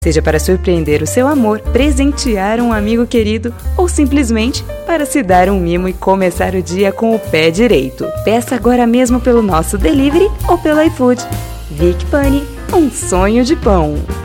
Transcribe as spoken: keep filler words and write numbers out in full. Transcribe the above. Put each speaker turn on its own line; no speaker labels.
Seja para surpreender o seu amor, presentear um amigo querido ou simplesmente para se dar um mimo e começar o dia com o pé direito. Peça agora mesmo pelo nosso delivery ou pelo iFood. Vic Pani, um sonho de pão.